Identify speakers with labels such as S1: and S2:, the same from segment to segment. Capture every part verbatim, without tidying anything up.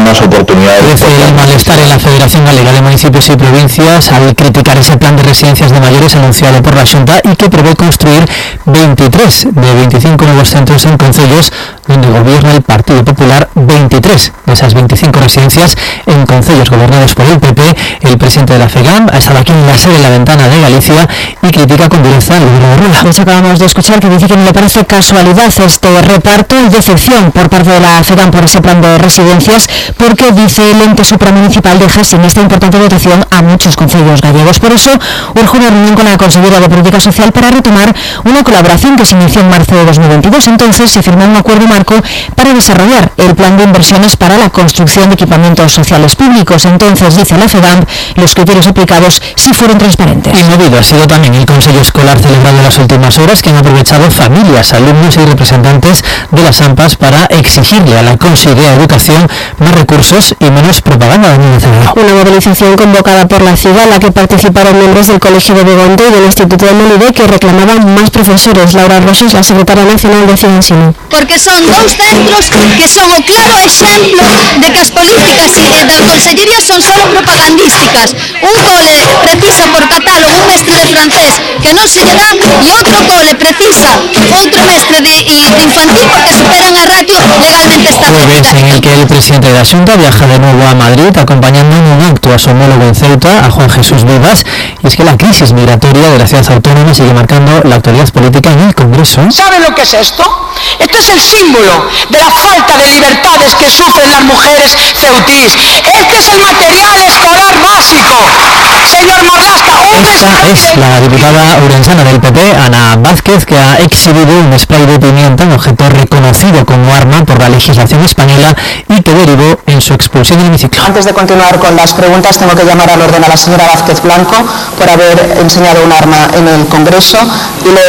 S1: unas oportunidades.
S2: Crece el malestar en la Federación Galega de Municipios y Provincias al criticar ese plan de residencias de mayores anunciado por la Xunta y que prevé construir veintitrés de veinticinco nuevos centros en concellos donde gobierna el Partido Popular. Veintitrés de esas veinticinco residencias en concellos gobernados por el P P. El presidente de la FEGAM ha estado aquí en la sede de La Ventana de Galicia y critica con dureza el gobierno de Rula.
S3: Pues acabamos de escuchar que dice que no le parece casualidad este reparto y decepción por parte de la FEGAM por ese plan de residencias, porque dice el ente supramunicipal deja sin esta importante dotación a muchos concellos gallegos. Por eso urge una reunión con la consejera de Política Social para retomar una colaboración que se inició en marzo de dos mil veintidós. Entonces se firmó un acuerdo marco para desarrollar el plan de inversiones para la construcción de equipamientos sociales públicos. Entonces, dice la FEGAM, los criterios aplicados sí fueron transparentes.
S2: Y movido ha sido también el Consejo Escolar celebrado en las últimas horas, que han aprovechado familias, alumnos y representantes de las AMPAs para exigirle a la Consellería de Educación más recursos y menos propaganda.
S3: Una movilización convocada por la ciudad, en la que participaron miembros del Colegio de Begonte y del Instituto de Melide, que reclamaban más profesores. Laura Rosas, la secretaria nacional de Ciencia.
S4: Porque son dous centros que son o claro exemplo de que as políticas da Consellería son solo propagandísticas. Un cole precisa por catálogo un mestre de francés que non se lle dá, e outro cole precisa outro mestre de, de infantil porque superan a ratio legalmente establecida.
S2: Jueves en el que el presidente de la Xunta viaja de nuevo a Madrid, acompañando en un acto a su homólogo en Ceuta, a Juan Jesús Vivas. Y es que la crisis migratoria de la ciudad autónoma sigue marcando la actualidad política en el Congreso.
S5: ¿Sabe lo que es esto? Esto es el símbolo de la falta de libertades que sufren las mujeres ceutís. Este es el material escolar básico. Señor Marlasca,
S2: esta es la diputada urensana del P P, Ana Vázquez, que ha exhibido un spray de pimienta, un objeto reconocido como arma por la legislación española y que derivó en su expulsión del hemiciclo.
S6: Antes de continuar con las preguntas, tengo que llamar al orden a la señora Vázquez Blanco por haber enseñado un arma en el Congreso y le...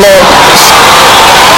S6: le...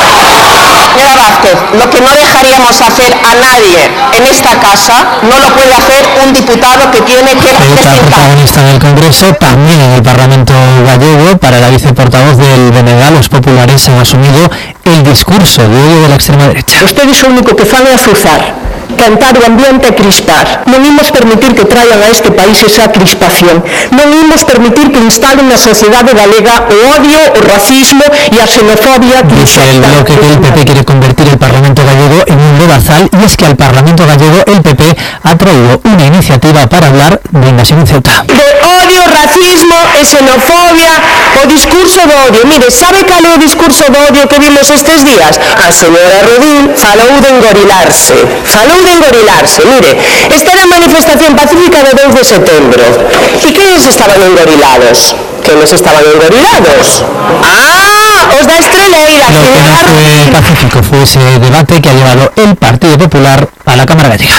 S6: Señora Vázquez, lo que no dejaríamos hacer a nadie en esta casa no lo puede hacer un diputado que tiene que
S2: representar. Otra protagonista en el Congreso, también en el Parlamento gallego. Para la viceportavoz del B N G, los populares han asumido el discurso de odio de la extrema derecha.
S7: Ustedes o único que fan é azuzar, cantar o ambiente e crispar. Non imos permitir que traigan a este país esa crispación. Non imos permitir que instalen na sociedade galega o odio, o racismo e a xenofobia.
S2: Dice el bloque que el P P quiere convertir el Parlamento gallego en un lodazal, y es que al Parlamento gallego el P P ha traído una iniciativa para hablar de invasión en Ceuta.
S7: De odio, racismo e xenofobia, o discurso do odio. Mire, sabe cal é o discurso do odio que vimos estes días? A señora Rodín falou de engorilarse. Falou de engorilarse. Mire, esta era a manifestación pacífica de dous de setembro. E quenes estaban engorilados? ¿Quiénes estaban engorilados? ¡Ah! ¡Os da estreleira!
S2: Lo que no fue pacífico fue ese debate que ha llevado el Partido Popular a la Cámara Gallega.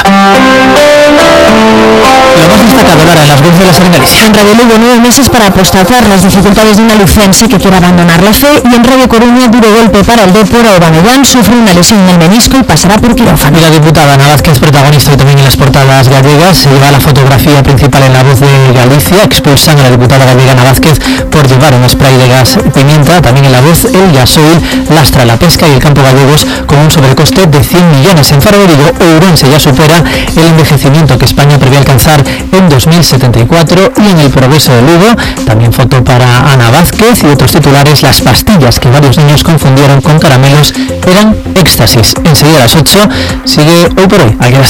S2: Lo más destacado ahora en las voces de la Sala Galicia.
S3: En Radio Lugo, nueve meses para apostatar las dificultades de una lucense que quiere abandonar la fe, y en Radio Coruña, duro golpe para el Dépor. Aubameyang sufre una lesión en el menisco y pasará por quirófano.
S2: Y la diputada Ana Vázquez, protagonista y también en las portadas gallegas, se lleva la fotografía principal en La Voz de Galicia. Expulsan a la diputada gallega Ana Vázquez por llevar un spray de gas y pimienta. También en La Voz, el gasoil lastra la pesca y el campo gallegos con un sobrecoste de cien millones. En Faro de Vigo, Ourense ya supera el envejecimiento que España prevé alcanzar en dos mil setenta y cuatro. Y en el Progreso de Lugo, también foto para Ana Vázquez y otros titulares. Las pastillas que varios niños confundieron con caramelos eran éxtasis. Enseguida a las ocho sigue Hoy por Hoy. Aquí